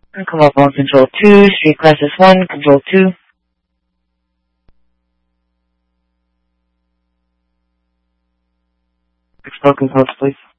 Come up on Control 2, Street Classes 1, Control 2. Explore components, please.